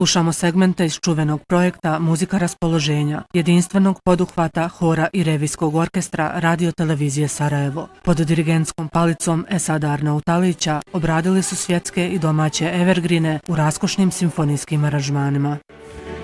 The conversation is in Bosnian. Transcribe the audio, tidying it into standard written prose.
Slušamo segmente iz čuvenog projekta Muzika raspoloženja, jedinstvenog poduhvata hora i revijskog orkestra Radio-televizije Sarajevo. Pod dirigentskom palicom Esada Arnautalića obradili su svjetske i domaće evergrine u raskošnim simfonijskim aranžmanima.